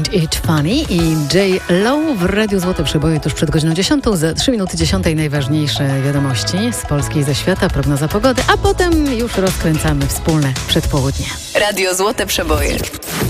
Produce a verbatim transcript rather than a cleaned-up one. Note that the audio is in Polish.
It Funny i J. Lo w Radiu Złote Przeboje tuż przed godziną dziesiątą. Za trzy minuty dziesiątej najważniejsze wiadomości z Polski i ze świata, prognoza pogody, a potem już rozkręcamy wspólne przedpołudnie. Radio Złote Przeboje.